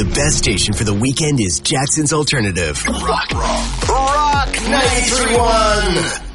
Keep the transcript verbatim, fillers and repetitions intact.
The best station for the weekend is Jackson's Alternative. Rock, rock, rock ninety-three point one.